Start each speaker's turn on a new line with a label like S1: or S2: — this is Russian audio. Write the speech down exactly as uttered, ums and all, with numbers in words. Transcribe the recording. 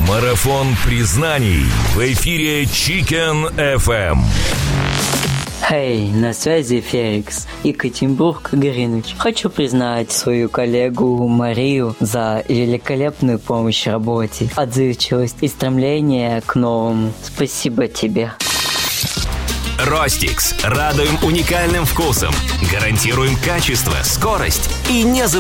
S1: Марафон признаний в эфире Chicken эф эм.
S2: Эй, на связи Феликс, Екатеринбург, Горыныч. Хочу признать свою коллегу Марию за великолепную помощь в работе, отзывчивость и стремление к новому. Спасибо тебе.
S3: Ростикс. Радуем уникальным вкусом. Гарантируем качество, скорость и не